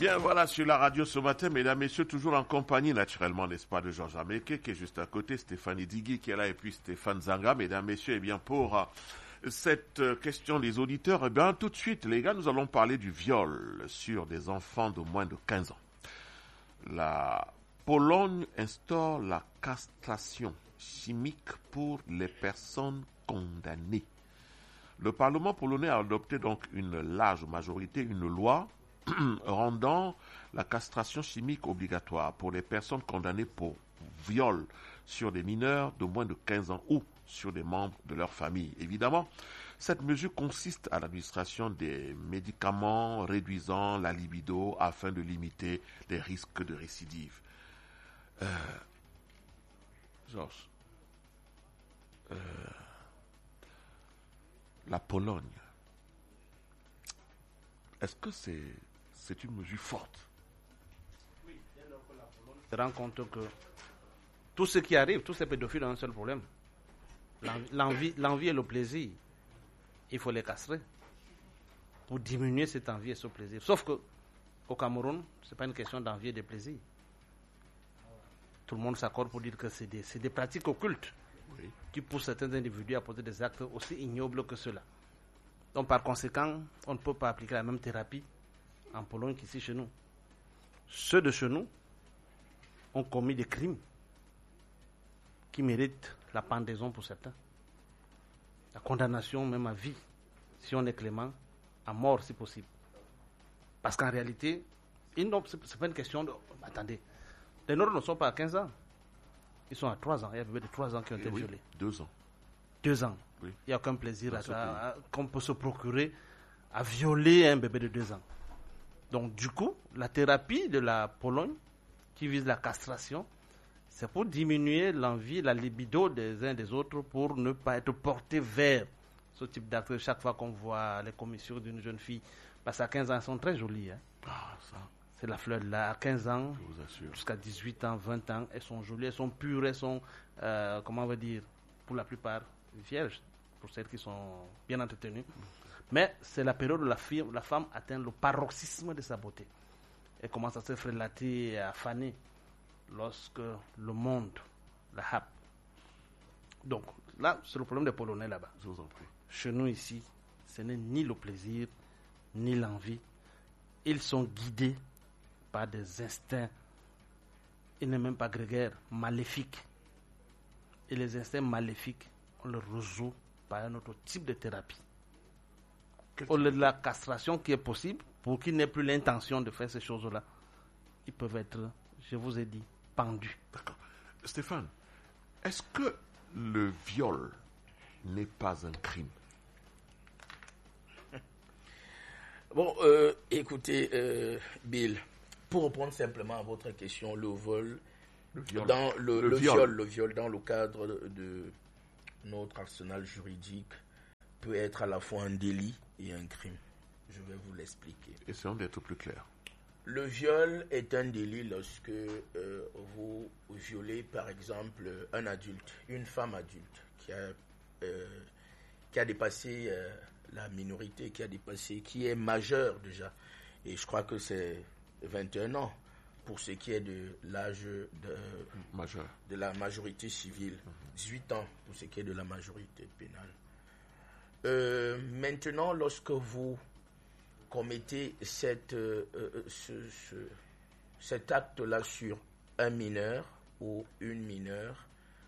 Bien, voilà, sur la radio ce matin, mesdames, messieurs, toujours en compagnie, naturellement, n'est-ce pas, de Georges Ameke, qui est juste à côté, Stéphanie Digui, qui est là, et puis Stéphane Zanga, mesdames, messieurs, et bien, pour cette question des auditeurs, eh bien, tout de suite, les gars, nous allons parler du viol sur des enfants de moins de 15 ans. La Pologne instaure la castration chimique pour les personnes condamnées. Le Parlement polonais a adopté donc une large majorité, une loi rendant la castration chimique obligatoire pour les personnes condamnées pour viol sur des mineurs de moins de 15 ans ou sur des membres de leur famille. Évidemment, cette mesure consiste à l'administration des médicaments réduisant la libido afin de limiter les risques de récidive. Georges, la Pologne, est-ce que c'est une mesure forte? Oui, dès lors que la Pologne se rend compte que tout ce qui arrive, tous ces pédophiles ont un seul problème. L'envie et le plaisir. Il faut les castrer pour diminuer cette envie et ce plaisir. Sauf que au Cameroun, ce n'est pas une question d'envie et de plaisir. Tout le monde s'accorde pour dire que c'est des pratiques occultes qui poussent certains individus à poser des actes aussi ignobles que ceux-là. Donc par conséquent, on ne peut pas appliquer la même thérapie en Pologne qu'ici chez nous. Ceux de chez nous ont commis des crimes qui méritent la pendaison pour certains. La condamnation même à vie, si on est clément, à mort si possible. Parce qu'en réalité, ce n'est pas une question de... Attendez, les nôtres ne sont pas à 15 ans. Ils sont à 3 ans. Il y a des bébés de 3 ans qui ont été violés. 2 ans. 2 ans. Oui. Il n'y a aucun plaisir qu'on peut se procurer à violer un bébé de 2 ans. Donc du coup, la thérapie de la Pologne, qui vise la castration, c'est pour diminuer l'envie, la libido des uns des autres, pour ne pas être porté vers ce type d'acte. Chaque fois qu'on voit les commissions d'une jeune fille, parce qu'à 15 ans, elles sont très jolies. Hein. Ah, ça. C'est la fleur de là. À 15 ans, Je vous assure. jusqu'à 18 ans, 20 ans, elles sont jolies, elles sont pures, elles sont, comment on va dire, pour la plupart, vierges, pour celles qui sont bien entretenues. Mais c'est la période où la femme atteint le paroxysme de sa beauté. Elle commence à se frélater et à faner lorsque le monde la happe. Donc là, c'est le problème des Polonais là-bas. Je vous en prie. Chez nous ici, ce n'est ni le plaisir, ni l'envie. Ils sont guidés par des instincts, ils n'est même pas grégaires, maléfiques. Et les instincts maléfiques, on les résout par un autre type de thérapie. Au lieu de la castration qui est possible, pour qu'ils n'aient plus l'intention de faire ces choses-là, ils peuvent être, je vous ai dit, pendus. D'accord. Stéphane, est-ce que le viol n'est pas un crime? Bon, écoutez, Bill, pour répondre simplement à votre question, le viol dans le cadre de notre arsenal juridique peut être à la fois un délit et un crime. Je vais vous l'expliquer. Essayons d'être plus clair. Le viol est un délit lorsque vous violez, par exemple, un adulte, une femme adulte qui a dépassé la minorité, qui est majeure déjà. Et je crois que c'est 21 ans pour ce qui est de l'âge de la majorité civile, 18 ans pour ce qui est de la majorité pénale. Maintenant, lorsque vous commettez cet acte-là sur un mineur ou une mineure,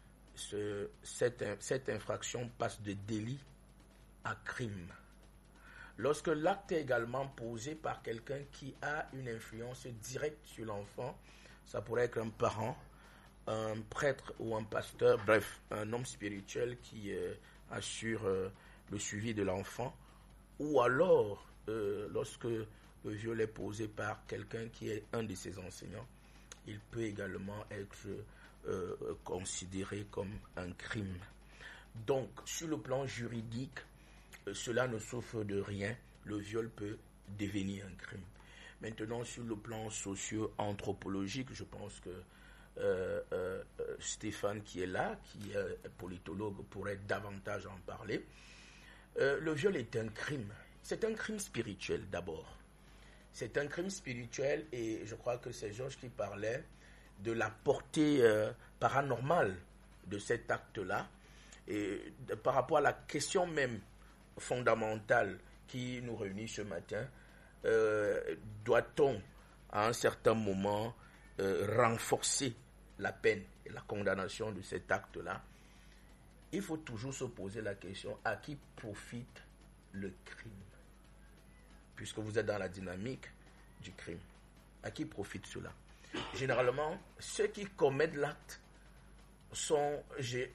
cette infraction passe de délit à crime. Lorsque l'acte est également posé par quelqu'un qui a une influence directe sur l'enfant, ça pourrait être un parent, un prêtre ou un pasteur, bref, un homme spirituel qui assure le suivi de l'enfant, ou alors lorsque le viol est posé par quelqu'un qui est un de ses enseignants, il peut également être considéré comme un crime. Donc, sur le plan juridique, cela ne souffre de rien. Le viol peut devenir un crime. Maintenant, sur le plan socio-anthropologique, je pense que Stéphane qui est là, qui est politologue, pourrait davantage en parler. Le viol est un crime. C'est un crime spirituel d'abord. c'est un crime spirituel et je crois que c'est Georges qui parlait de la portée paranormale de cet acte-là. Et par rapport à la question même fondamentale qui nous réunit ce matin, doit-on à un certain moment renforcer la peine et la condamnation de cet acte-là? Il faut toujours se poser la question, à qui profite le crime? Puisque vous êtes dans la dynamique du crime, à qui profite cela? Généralement, ceux qui commettent l'acte sont je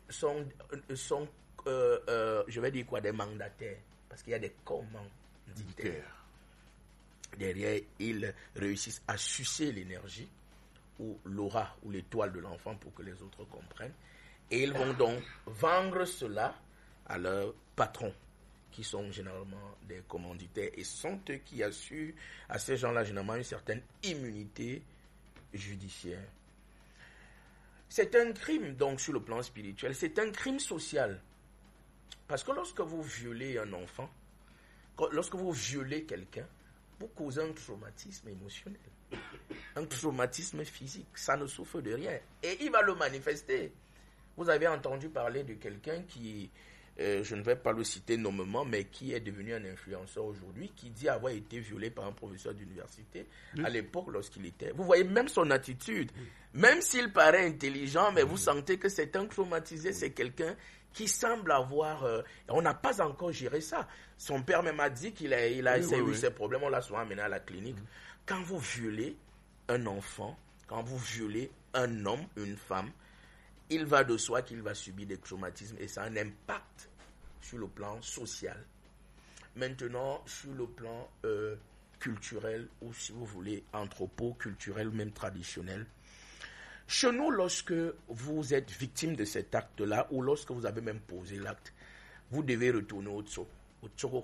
vais dire quoi, des mandataires, parce qu'il y a des commanditaires. Derrière, ils réussissent à sucer l'énergie ou l'aura ou l'étoile de l'enfant pour que les autres comprennent. Et ils vont donc vendre cela à leurs patrons, qui sont généralement des commanditaires et sont eux qui assurent à ces gens-là généralement une certaine immunité judiciaire. C'est un crime donc sur le plan spirituel, c'est un crime social. Parce que lorsque vous violez un enfant, lorsque vous violez quelqu'un, vous causez un traumatisme émotionnel, un traumatisme physique, ça ne souffre de rien. Et il va le manifester. Vous avez entendu parler de quelqu'un qui, je ne vais pas le citer nommément, mais qui est devenu un influenceur aujourd'hui, qui dit avoir été violé par un professeur d'université à l'époque lorsqu'il était... Vous voyez même son attitude, même s'il paraît intelligent, mais vous sentez que c'est un traumatisé, c'est quelqu'un qui semble avoir... on n'a pas encore géré ça. Son père même a dit qu'il a essayé ses problèmes, on l'a souvent amené à la clinique. Quand vous violez un enfant, quand vous violez un homme, une femme, il va de soi qu'il va subir des traumatismes et ça a un impact sur le plan social. Maintenant, sur le plan culturel ou si vous voulez anthropo-culturel ou même traditionnel, chez nous, lorsque vous êtes victime de cet acte-là ou lorsque vous avez même posé l'acte, vous devez retourner au Tchogo,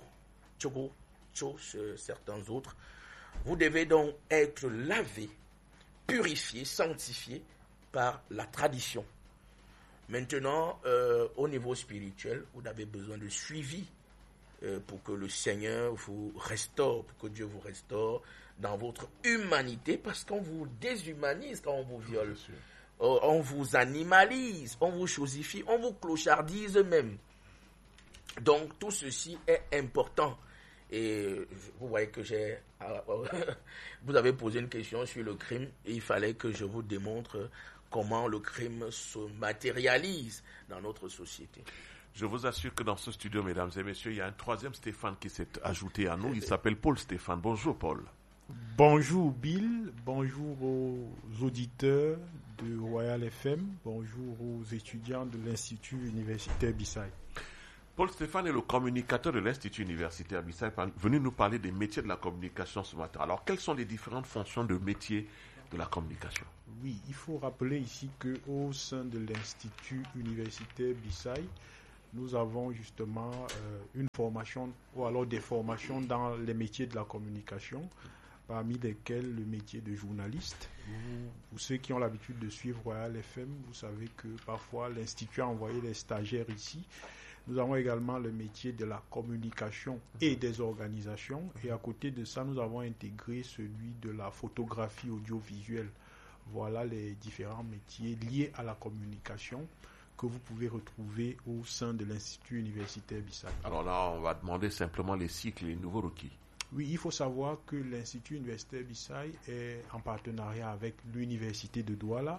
certains autres. Vous devez donc être lavé, purifié, sanctifié par la tradition. Maintenant, au niveau spirituel, vous avez besoin de suivi pour que le Seigneur vous restaure, pour que Dieu vous restaure dans votre humanité, parce qu'on vous déshumanise quand on vous viole. On vous animalise, on vous chosifie, on vous clochardise même. Donc, tout ceci est important. Et vous voyez que vous avez posé une question sur le crime et il fallait que je vous démontre comment le crime se matérialise dans notre société. Je vous assure que dans ce studio, mesdames et messieurs, il y a un troisième Stéphane qui s'est ajouté à nous. Il s'appelle Paul Stéphane. Bonjour Paul. Bonjour Bill, bonjour aux auditeurs de Royal FM, bonjour aux étudiants de l'Institut universitaire Bissai. Paul Stéphane est le communicateur de l'Institut universitaire Bissai, venu nous parler des métiers de la communication ce matin. Alors, quelles sont les différentes fonctions de métier de la communication? Oui, il faut rappeler ici qu'au sein de l'Institut universitaire Bissai, nous avons justement une formation, ou alors des formations dans les métiers de la communication, parmi lesquels le métier de journaliste. Pour ceux qui ont l'habitude de suivre Royal FM, vous savez que parfois l'Institut a envoyé les stagiaires ici. Nous avons également le métier de la communication et des organisations. Et à côté de ça, nous avons intégré celui de la photographie audiovisuelle. Voilà les différents métiers liés à la communication que vous pouvez retrouver au sein de l'Institut universitaire Bissai. Alors là, on va demander simplement les cycles et les nouveaux requis. Oui, il faut savoir que l'Institut universitaire Bissai est en partenariat avec l'Université de Douala.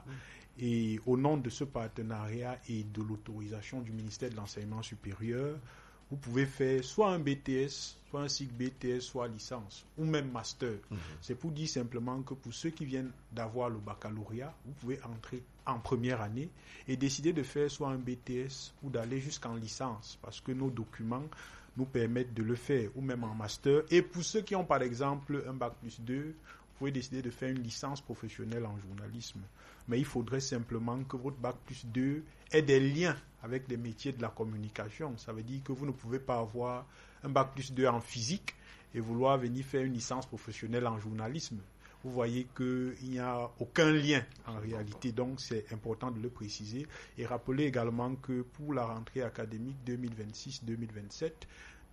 Et au nom de ce partenariat et de l'autorisation du ministère de l'Enseignement supérieur, vous pouvez faire soit un BTS, soit un cycle BTS, soit licence, ou même master. C'est pour dire simplement que pour ceux qui viennent d'avoir le baccalauréat, vous pouvez entrer en première année et décider de faire soit un BTS ou d'aller jusqu'en licence, parce que nos documents nous permettent de le faire, ou même en master. Et pour ceux qui ont par exemple un bac+2, vous pouvez décider de faire une licence professionnelle en journalisme. Mais il faudrait simplement que votre bac+2 ait des liens avec les métiers de la communication. Ça veut dire que vous ne pouvez pas avoir un bac+2 en physique et vouloir venir faire une licence professionnelle en journalisme. Vous voyez qu'il n'y a aucun lien en réalité, donc c'est important de le préciser. Et rappeler également que pour la rentrée académique 2026-2027,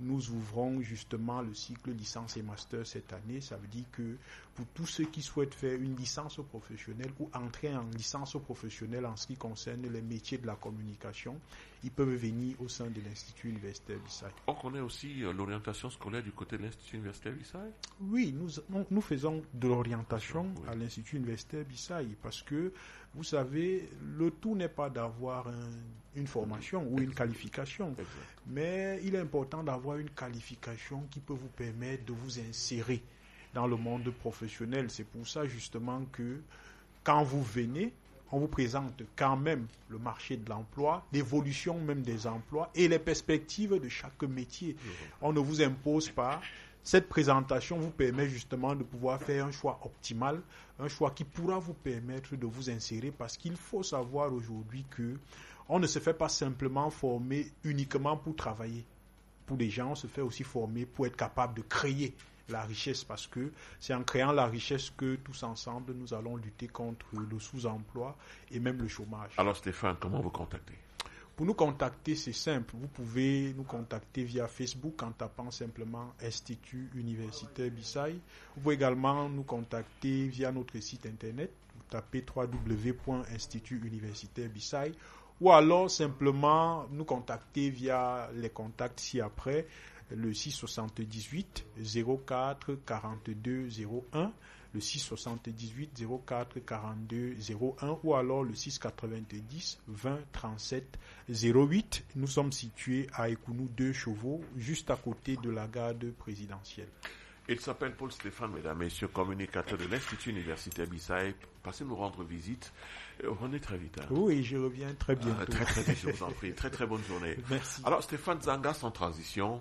nous ouvrons justement le cycle licence et master cette année. Ça veut dire que pour tous ceux qui souhaitent faire une licence professionnelle ou entrer en licence professionnelle en ce qui concerne les métiers de la communication, ils peuvent venir au sein de l'Institut universitaire Bissaï. On connaît aussi l'orientation scolaire du côté de l'Institut universitaire Bissaï? Oui, nous faisons de l'orientation à l'Institut universitaire Bissaï parce que, vous savez, le tout n'est pas d'avoir une formation ou une qualification, mais il est important d'avoir une qualification qui peut vous permettre de vous insérer dans le monde professionnel. C'est pour ça justement que quand vous venez, on vous présente quand même le marché de l'emploi, l'évolution même des emplois et les perspectives de chaque métier. On ne vous impose pas. Cette présentation vous permet justement de pouvoir faire un choix optimal, un choix qui pourra vous permettre de vous insérer, parce qu'il faut savoir aujourd'hui que on ne se fait pas simplement former uniquement pour travailler. Pour les gens, on se fait aussi former pour être capable de créer la richesse, parce que c'est en créant la richesse que tous ensemble nous allons lutter contre le sous-emploi et même le chômage. Alors Stéphane, comment vous contacter? Pour nous contacter, c'est simple. Vous pouvez nous contacter via Facebook en tapant simplement Institut universitaire Bissaï. Vous pouvez également nous contacter via notre site internet. Vous tapez www.institutuniversitaire Bissaï, ou alors simplement nous contacter via les contacts ci-après, le 678 04 42 01, le 678 04 42 01, ou alors le 690 20 37 08. Nous sommes situés à Ekounou 2 Chevaux, juste à côté de la gare présidentielle. Il s'appelle Paul Stéphane, mesdames, messieurs, communicateur de l'Institut universitaire Bissaï. Passez nous rendre visite. Revenez très vite. Hein. Oui, je reviens très bientôt. Très vite, je vous en prie. Très bonne journée. Merci. Alors, Stéphane Zanga, sans transition,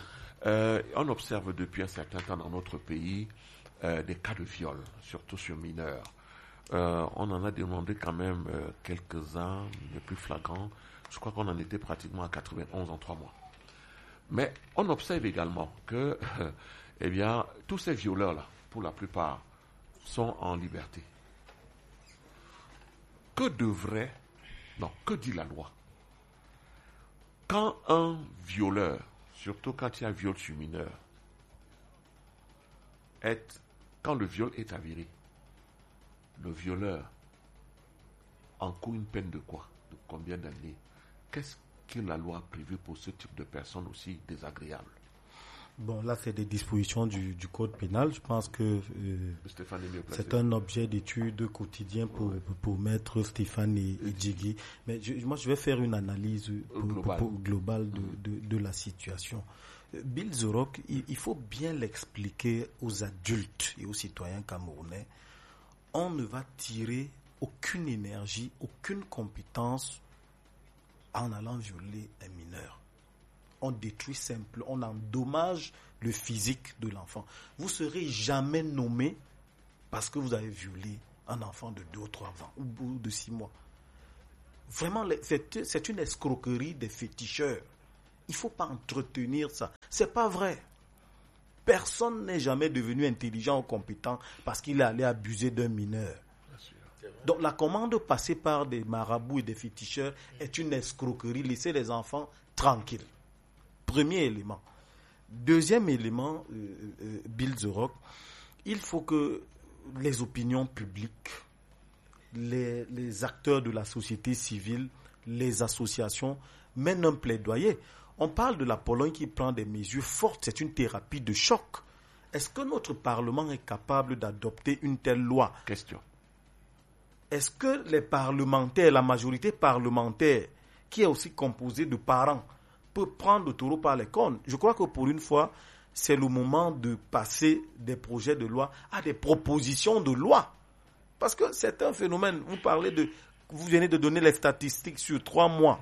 on observe depuis un certain temps dans notre pays des cas de viol, surtout sur mineurs. On en a demandé quand même quelques-uns, les plus flagrants. Je crois qu'on en était pratiquement à 91 en 3 mois. Mais on observe également que eh bien, tous ces violeurs-là, pour la plupart, sont en liberté. Que dit la loi? Quand un violeur, surtout quand il y a un viol sur mineur, quand le viol est avéré, le violeur encourt une peine de quoi? De combien d'années? Qu'est-ce que la loi a prévu pour ce type de personnes aussi désagréables? Bon, là, c'est des dispositions du code pénal. Je pense que c'est un objet d'étude quotidien pour maître Stéphane et Djigui. Mais moi, je vais faire une analyse globale de la situation. Bill Zorok, il faut bien l'expliquer aux adultes et aux citoyens camerounais. On ne va tirer aucune énergie, aucune compétence en allant violer un mineur. On détruit on endommage le physique de l'enfant. Vous ne serez jamais nommé parce que vous avez violé un enfant de 2 ou 3 ans ou de 6 mois. Vraiment, c'est une escroquerie des féticheurs. Il ne faut pas entretenir ça. Ce n'est pas vrai. Personne n'est jamais devenu intelligent ou compétent parce qu'il est allé abuser d'un mineur. Donc la commande passée par des marabouts et des féticheurs est une escroquerie. Laissez les enfants tranquilles. Premier élément. Deuxième élément, Bill Zorok, il faut que les opinions publiques, les acteurs de la société civile, les associations mènent un plaidoyer. On parle de la Pologne qui prend des mesures fortes, c'est une thérapie de choc. Est-ce que notre Parlement est capable d'adopter une telle loi? Question. Est-ce que les parlementaires, la majorité parlementaire, qui est aussi composée de parents, peut prendre le taureau par les cornes? Je crois que pour une fois, c'est le moment de passer des projets de loi à des propositions de loi. Parce que c'est un phénomène. Vous venez de donner les statistiques sur 3 mois.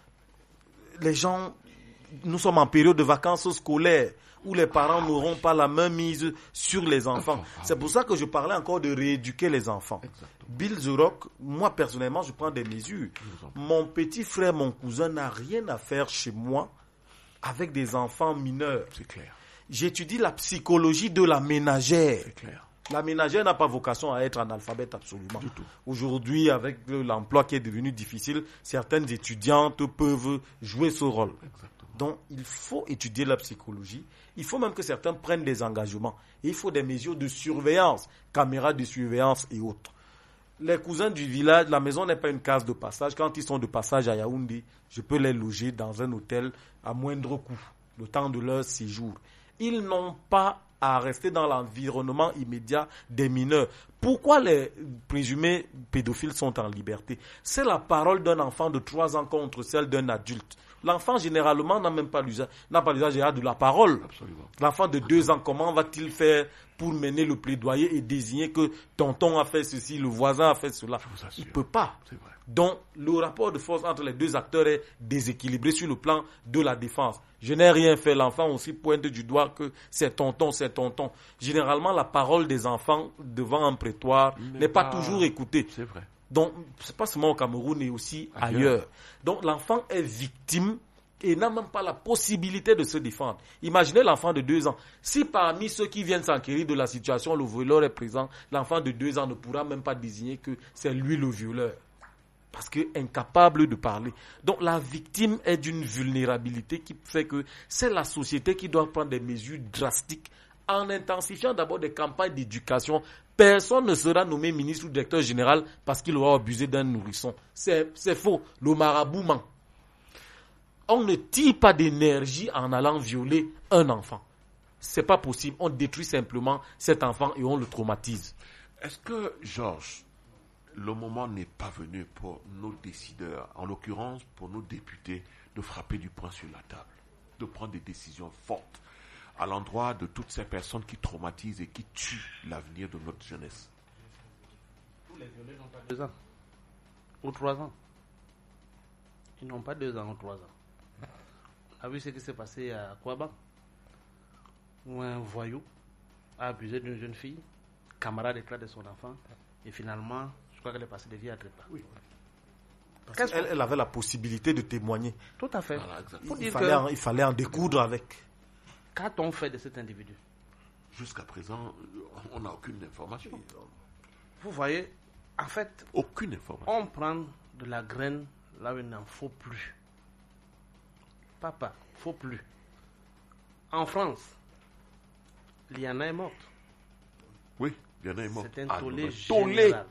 Les gens, nous sommes en période de vacances scolaires où les parents n'auront pas la main mise sur les enfants. C'est pour ça que je parlais encore de rééduquer les enfants. Bill Zorok, moi personnellement, je prends des mesures. Mon petit frère, mon cousin n'a rien à faire chez moi avec des enfants mineurs. C'est clair. J'étudie la psychologie de la ménagère. C'est clair. La ménagère n'a pas vocation à être analphabète absolument. Du tout. Aujourd'hui, avec l'emploi qui est devenu difficile, certaines étudiantes peuvent jouer ce rôle. Exactement. Donc, il faut étudier la psychologie. Il faut même que certains prennent des engagements. Et il faut des mesures de surveillance, caméras de surveillance et autres. Les cousins du village, la maison n'est pas une case de passage. Quand ils sont de passage à Yaoundé, je peux les loger dans un hôtel à moindre coût, le temps de leur séjour. Ils n'ont pas à rester dans l'environnement immédiat des mineurs. Pourquoi les présumés pédophiles sont en liberté? C'est la parole d'un enfant de 3 ans contre celle d'un adulte. L'enfant, généralement, n'a pas l'usage de la parole. Absolument. L'enfant de 2 ans, comment va-t-il faire pour mener le plaidoyer et désigner que tonton a fait ceci, le voisin a fait cela? Il ne peut pas. C'est vrai. Donc, le rapport de force entre les 2 acteurs est déséquilibré sur le plan de la défense. Je n'ai rien fait. L'enfant aussi pointe du doigt que c'est tonton, c'est tonton. Généralement, la parole des enfants devant un prétoire n'est pas toujours écoutée. C'est vrai. Donc, c'est pas seulement au Cameroun, mais aussi ailleurs. Donc, l'enfant est victime et n'a même pas la possibilité de se défendre. Imaginez l'enfant de 2 ans. Si parmi ceux qui viennent s'enquérir de la situation, le violeur est présent, l'enfant de 2 ans ne pourra même pas désigner que c'est lui le violeur. Parce qu'incapable de parler. Donc, la victime est d'une vulnérabilité qui fait que c'est la société qui doit prendre des mesures drastiques en intensifiant d'abord des campagnes d'éducation. Personne ne sera nommé ministre ou directeur général parce qu'il aura abusé d'un nourrisson. C'est faux. Le marabouts ment. On ne tire pas d'énergie en allant violer un enfant. C'est pas possible. On détruit simplement cet enfant et on le traumatise. Est-ce que, Georges, le moment n'est pas venu pour nos décideurs, en l'occurrence pour nos députés, de frapper du poing sur la table, de prendre des décisions fortes à l'endroit de toutes ces personnes qui traumatisent et qui tuent l'avenir de notre jeunesse? Tous les violés n'ont pas 2 ans ou 3 ans. Ils n'ont pas 2 ans ou 3 ans. On a vu ce qui s'est passé à Kouaba, où un voyou a abusé d'une jeune fille, camarade éclat de son enfant, et finalement, je crois qu'elle est passée de vie à trépas. Oui. Parce qu'elle avait la possibilité de témoigner. Tout à fait. Voilà, il fallait en découdre avec. Qu'a-t-on fait de cet individu? Jusqu'à présent, on n'a aucune information. Vous voyez, en fait, aucune information. On prend de la graine là où il n'en faut plus. Papa, il ne faut plus. En France, Liana est morte. Oui, Liana est morte. C'est un tollé général.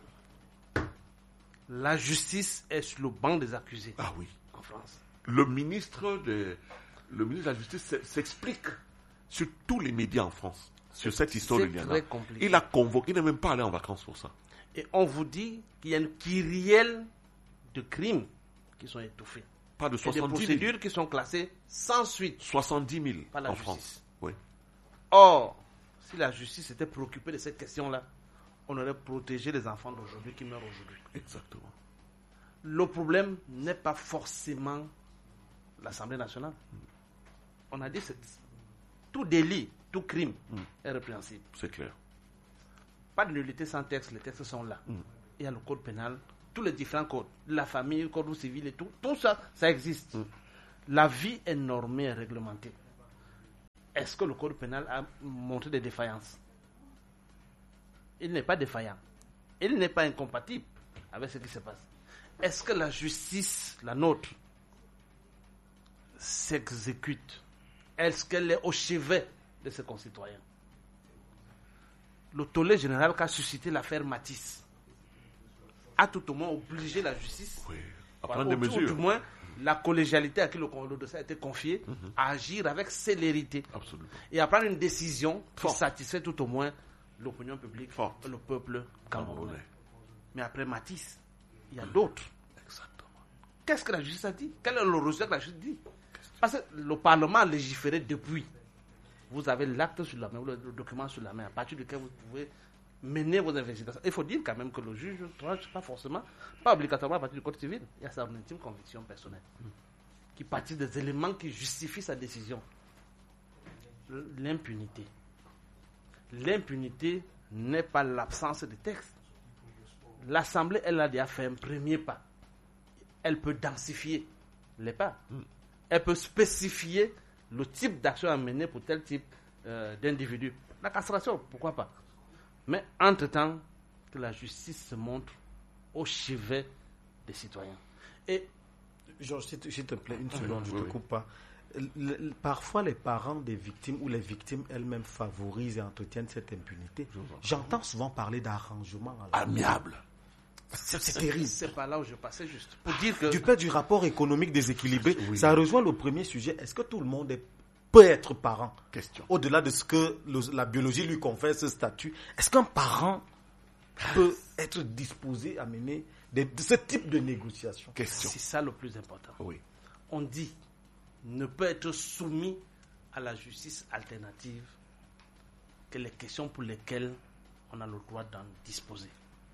La justice est sur le banc des accusés. Ah oui. En France. Le ministre de la Justice s'explique sur tous les médias en France sur cette histoire de Liana. Très compliqué. Il a convoqué, il n'est même pas allé en vacances pour ça. Et on vous dit qu'il y a une kyrielle de crimes qui sont étouffés. Pas de 70 000. Des procédures qui sont classées sans suite. 70 000 par la en justice. France. Oui. Or, si la justice était préoccupée de cette question-là, on aurait protégé les enfants d'aujourd'hui qui meurent aujourd'hui. Exactement. Le problème n'est pas forcément l'Assemblée nationale. On a dit que tout délit, tout crime est répréhensible. C'est clair. Pas de nullité sans texte, les textes sont là. Il y a le code pénal, tous les différents codes, la famille, le code civil et tout ça, ça existe. La vie est normée et réglementée. Est-ce que le code pénal a montré des défaillances? Il n'est pas défaillant. Il n'est pas incompatible avec ce qui se passe. Est-ce que la justice, la nôtre, s'exécute? Est-ce qu'elle est au chevet de ses concitoyens? Le tollé général qu'a suscité l'affaire Matisse a tout au moins obligé la justice à prendre des mesures. Ou du moins, la collégialité à qui le dossier a été confié à agir avec célérité. Absolument. Et à prendre une décision qui satisfait tout au moins l'opinion publique et le peuple camerounais. Mais après Matisse, il y a d'autres. Exactement. Qu'est-ce que la justice a dit? Quel est le rejet que la justice dit? Parce que le Parlement a légiféré depuis. Vous avez l'acte sur la main, ou le document sur la main, à partir duquel vous pouvez mener vos investigations. Il faut dire quand même que le juge ne tranche pas forcément, pas obligatoirement à partir du code civil. Il y a sa intime conviction personnelle qui partit des éléments qui justifient sa décision. L'impunité. L'impunité n'est pas l'absence de texte. L'Assemblée, elle a déjà fait un premier pas. Elle peut densifier les pas. Elle peut spécifier le type d'action à mener pour tel type d'individu. La castration, pourquoi pas? Mais entre-temps, que la justice se montre au chevet des citoyens. Et Georges, s'il te plaît, une seconde, je ne te coupe pas. parfois les parents des victimes ou les victimes elles-mêmes favorisent et entretiennent cette impunité. J'entends souvent parler d'arrangement amiable. C'est terrible. C'est pas là où je passais juste. Pour dire que... Du fait du rapport économique déséquilibré, ça rejoint le premier sujet. Est-ce que tout le monde peut être parent? Question. Au-delà de ce que la biologie lui confère ce statut, est-ce qu'un parent peut être disposé à mener ce type de négociation? Question. C'est ça le plus important. Oui. On dit ne peut être soumis à la justice alternative que les questions pour lesquelles on a le droit d'en disposer.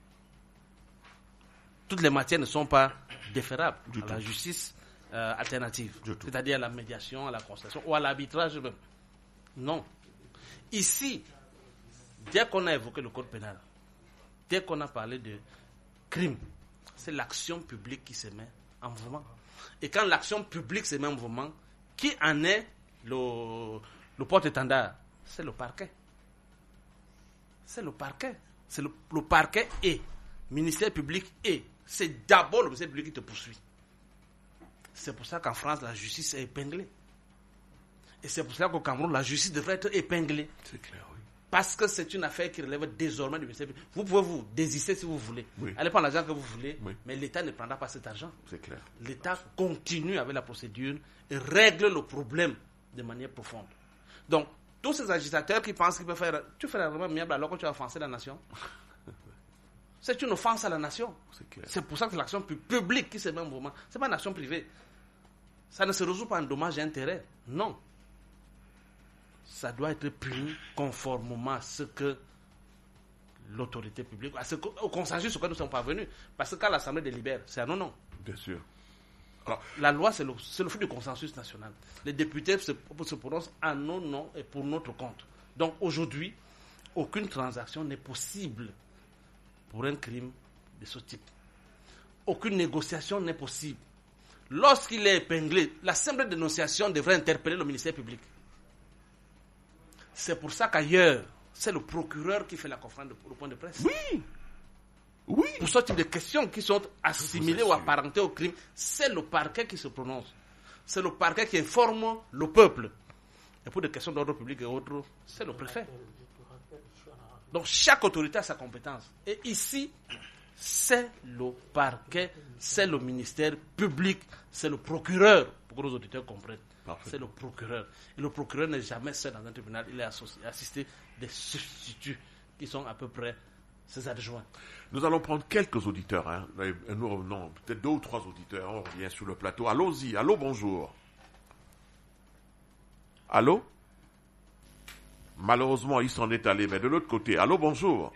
Toutes les matières ne sont pas déférables à la justice alternative, c'est-à-dire à la médiation, à la conciliation ou à l'arbitrage même. Non. Ici, dès qu'on a évoqué le code pénal, dès qu'on a parlé de crime, c'est l'action publique qui se met en mouvement. Et quand l'action publique se met en mouvement, qui en est le porte-étendard? C'est le parquet. C'est le parquet. C'est le parquet et ministère public et c'est d'abord le ministère public qui te poursuit. C'est pour ça qu'en France, la justice est épinglée. Et c'est pour ça qu'au Cameroun, la justice devrait être épinglée. C'est clair, oui. Parce que c'est une affaire qui relève désormais du ministère public. Vous pouvez vous désister si vous voulez. Oui. Allez prendre l'argent que vous voulez, oui. Mais l'État ne prendra pas cet argent. C'est clair. L'État continue avec la procédure et règle le problème de manière profonde. Donc, tous ces agitateurs qui pensent qu'ils peuvent faire... Tu fais la remarque miable alors que tu as offensé la nation. C'est une offense à la nation. C'est pour ça que c'est l'action publique qui se met en mouvement. Ce n'est pas une action privée. Ça ne se résout pas en dommages et intérêts. Non. Ça doit être puni conformément à ce que l'autorité publique, au consensus auquel nous sommes parvenus. Parce que quand l'Assemblée délibère, c'est un non-non. Bien sûr. Alors, la loi, c'est le fruit du consensus national. Les députés se prononcent en non-non et pour notre compte. Donc aujourd'hui, aucune transaction n'est possible pour un crime de ce type. Aucune négociation n'est possible. Lorsqu'il est épinglé, la simple dénonciation devrait interpeller le ministère public. C'est pour ça qu'ailleurs, c'est le procureur qui fait la conférence au point de presse. Oui. Oui. Pour ce type de questions qui sont assimilées ou apparentées au crime, c'est le parquet qui se prononce. C'est le parquet qui informe le peuple. Et pour des questions d'ordre public et autres, c'est le préfet. Donc chaque autorité a sa compétence. Et ici, c'est le parquet, c'est le ministère public, c'est le procureur, pour que nos auditeurs comprennent. Parfait. C'est le procureur. Et le procureur n'est jamais seul dans un tribunal, il est assisté des substituts qui sont à peu près ses adjoints. Nous allons prendre quelques auditeurs. Hein. Nous revenons, peut-être 2 ou 3 auditeurs. On revient sur le plateau. Allons-y. Allô, bonjour. Allô? Malheureusement, il s'en est allé, mais de l'autre côté. Allô, bonjour.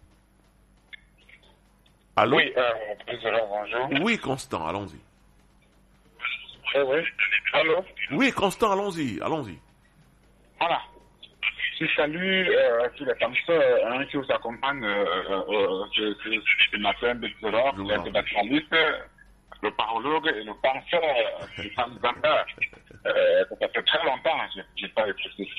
Allô? Oui, président, bonjour. Oui, Constant, allons-y. Oui. Allô? Oui, Constant, allons-y. Voilà. Je salue tous les penseurs qui vous accompagnent ce matin, les débattistes, le parologue et le penseur, ça fait très longtemps, je n'ai pas écouté